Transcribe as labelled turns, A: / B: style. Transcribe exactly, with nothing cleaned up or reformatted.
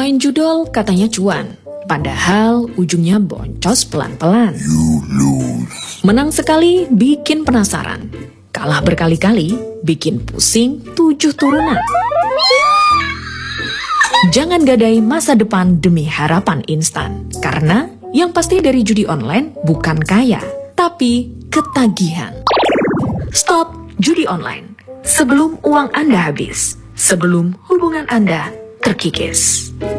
A: Main judol katanya cuan, padahal ujungnya boncos pelan-pelan. Menang sekali bikin penasaran, kalah berkali-kali bikin pusing tujuh turunan. Jangan gadai masa depan demi harapan instan, karena yang pasti dari judi online bukan kaya, tapi ketagihan. Stop judi online sebelum uang Anda habis, sebelum hubungan Anda terkikis.